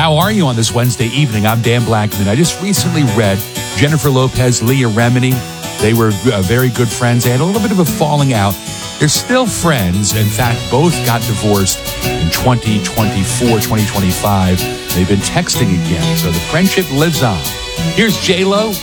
How are you on this Wednesday evening? I'm Dan Blackman. I just recently read Jennifer Lopez, Leah Remini. They were very good friends. They had a little bit of a falling out. They're still friends. In fact, both got divorced in 2024, 2025. They've been texting again, so the friendship lives on. Here's J-Lo